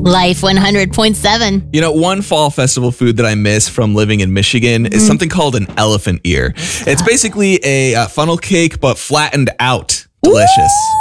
Life 100.7. You know, one fall festival food that I miss from living in Michigan is something called an elephant ear. It's basically a funnel cake, but flattened out. Delicious.